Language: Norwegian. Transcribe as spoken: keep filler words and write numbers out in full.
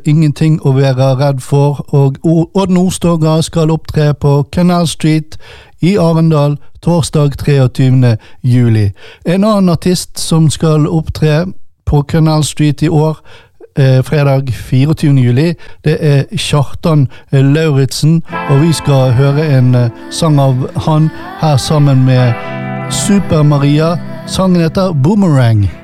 Ingenting å være redd for, og Odd Nordstoga skal opptre på Canal Street i Arendal torsdag treogtyvende juli. En annen artist som skal opptre på Canal Street i år, eh, fredag fireogtyvende juli, det er Kjartan Lauritsen, og vi skal høre en eh, sang av han her sammen med Super Maria. Sangen heter Boomerang.